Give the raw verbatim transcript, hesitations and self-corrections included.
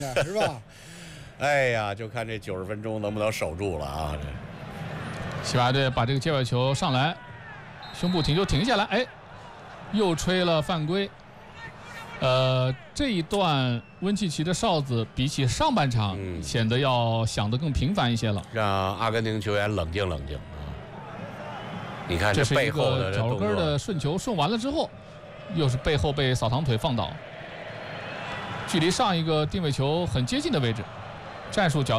是吧？ 哎呀，就看这九十分钟能不能守住了啊！ 西班牙队把这个界外球上来，胸部停就停下来，哎，又吹了犯规。呃，这一段温契奇的哨子比起上半场嗯显得要响得更频繁一些了。 让阿根廷球员冷静冷静啊！你看这是一背后的个脚跟的顺球，顺完了之后，又是背后被扫堂腿放倒，距离上一个定位球很接近的位置，战术角